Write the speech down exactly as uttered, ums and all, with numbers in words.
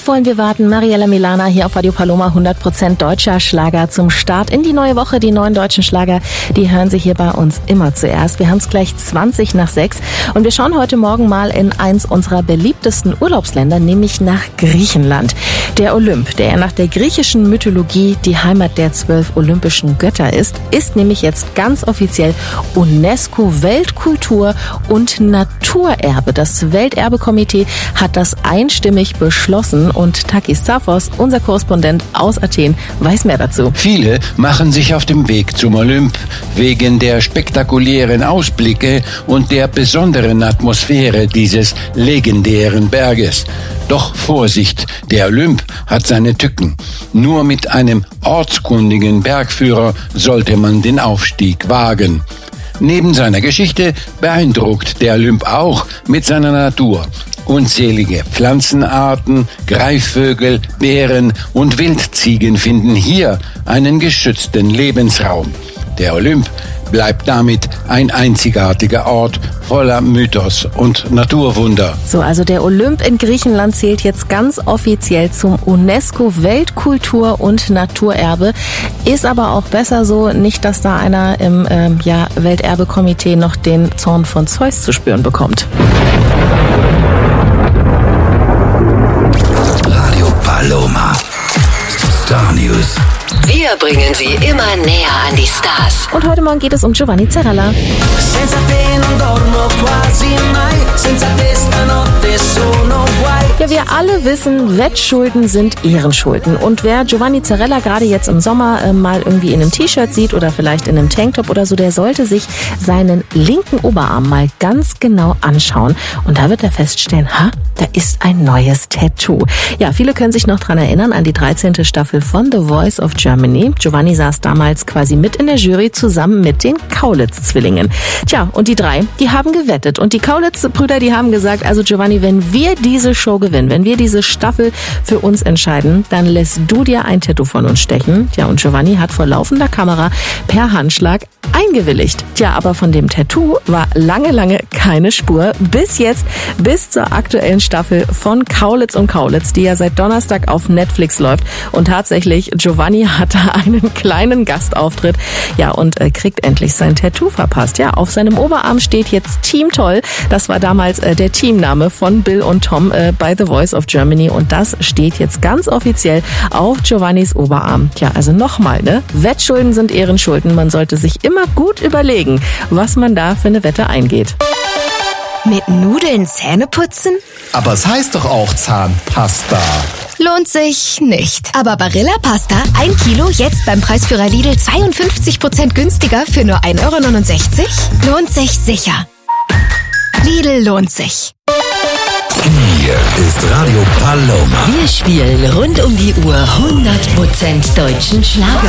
wollen wir warten? Mariella Milana hier auf Radio Paloma, hundert Prozent deutscher Schlager zum Start in die neue Woche. Die neuen deutschen Schlager, die hören Sie hier bei uns immer zuerst. Wir haben es gleich zwanzig nach sechs und wir schauen heute Morgen mal in eins unserer beliebtesten Urlaubsländer, nämlich nach Griechenland. Der Olymp, der ja nach der griechischen Mythologie die Heimat der zwölf olympischen Götter ist, ist nämlich jetzt ganz offiziell UNESCO-Weltkultur- und Naturerbe. Das Welterbekomitee hat das einstimmig beschlossen und Takis Zaphos, unser Korrespondent aus Athen, weiß mehr dazu. Viele machen sich auf dem Weg zum Olymp wegen der spektakulären Ausblicke und der besonderen Atmosphäre dieses legendären Berges. Doch Vorsicht, der Olymp hat seine Tücken. Nur mit einem ortskundigen Bergführer sollte man den Aufstieg wagen. Neben seiner Geschichte beeindruckt der Olymp auch mit seiner Natur. Unzählige Pflanzenarten, Greifvögel, Bären und Wildziegen finden hier einen geschützten Lebensraum. Der Olymp bleibt damit ein einzigartiger Ort voller Mythos und Naturwunder. So, also der Olymp in Griechenland zählt jetzt ganz offiziell zum UNESCO-Weltkultur- und Naturerbe. Ist aber auch besser so, nicht, dass da einer im ähm, ja, Welterbekomitee noch den Zorn von Zeus zu spüren bekommt. Radio Paloma. Star News. Wir bringen Sie immer näher an die Stars. Und heute Morgen geht es um Giovanni Zarella. Ja, wir alle wissen, Wettschulden sind Ehrenschulden. Und wer Giovanni Zarella gerade jetzt im Sommer äh, mal irgendwie in einem T-Shirt sieht oder vielleicht in einem Tanktop oder so, der sollte sich seinen linken Oberarm mal ganz genau anschauen. Und da wird er feststellen, ha, da ist ein neues Tattoo. Ja, viele können sich noch dran erinnern an die dreizehnte Staffel von The Voice of Germany. Giovanni saß damals quasi mit in der Jury zusammen mit den Kaulitz-Zwillingen. Tja, und die drei, die haben gewettet. Und die Kaulitz-Brüder, die haben gesagt, also Giovanni, wenn wir diese Show gewinnen, wenn wir diese Staffel für uns entscheiden, dann lässt du dir ein Tattoo von uns stechen. Tja, und Giovanni hat vor laufender Kamera per Handschlag eingewilligt. Tja, aber von dem Tattoo war lange, lange keine Spur. Bis jetzt, bis zur aktuellen Staffel von Kaulitz und Kaulitz, die ja seit Donnerstag auf Netflix läuft. Und tatsächlich, Giovanni hat da einen kleinen Gastauftritt. Ja, und äh, kriegt endlich sein Tattoo verpasst. Ja, auf seinem Oberarm steht jetzt Team Toll. Das war damals äh, der Teamname von Bill und Tom äh, bei The Voice of Germany. Und das steht jetzt ganz offiziell auf Giovannis Oberarm. Tja, also nochmal, ne? Wettschulden sind Ehrenschulden. Man sollte sich immer gut überlegen, was man da für eine Wette eingeht. Mit Nudeln Zähne putzen? Aber es heißt doch auch Zahnpasta. Lohnt sich nicht. Aber Barilla Pasta, ein Kilo, jetzt beim Preisführer Lidl zweiundfünfzig Prozent günstiger für nur ein Euro neunundsechzig? Lohnt sich sicher. Lidl lohnt sich. Hier ist Radio Paloma. Wir spielen rund um die Uhr hundert Prozent deutschen Schlager.